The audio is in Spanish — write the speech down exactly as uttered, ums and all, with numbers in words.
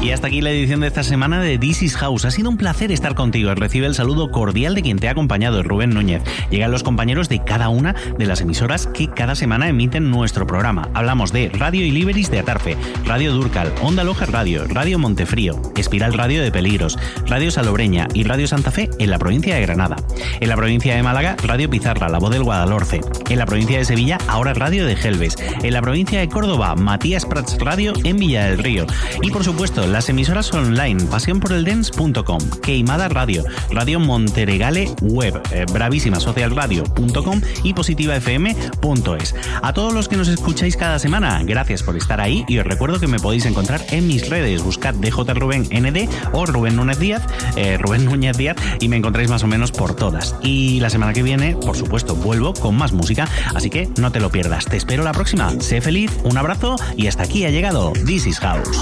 Y hasta aquí la edición de esta semana de This is House. Ha sido un placer estar contigo. Recibe el saludo cordial de quien te ha acompañado, Rubén Núñez. Llegan los compañeros de cada una de las emisoras que cada semana emiten nuestro programa. Hablamos de Radio Iliberis de Atarfe, Radio Durcal, Onda Loja Radio, Radio Montefrío, Espiral Radio de Peligros, Radio Salobreña y Radio Santa Fe en la provincia de Granada. En la provincia de Málaga, Radio Pizarra, La Voz del Guadalhorce. En la provincia de Sevilla, ahora Radio de Gelbes. En la provincia de Córdoba, Matías Prats Radio en Villa del Río. Y por supuesto, las emisoras online, pasión por el dance punto com, Queimada Radio, Radio Monteregale Web, eh, bravísima social radio punto com y positiva f m punto es. A todos los que nos escucháis cada semana, gracias por estar ahí y os recuerdo que me podéis encontrar en mis redes. Buscad D J Rubén N D o Rubén Núñez Díaz, eh, Rubén Núñez Díaz y me encontráis más o menos por todas. Y la semana que viene, por supuesto, vuelvo con más música, así que no te lo pierdas. Te espero la próxima. Sé feliz, un abrazo y hasta aquí ha llegado This is House.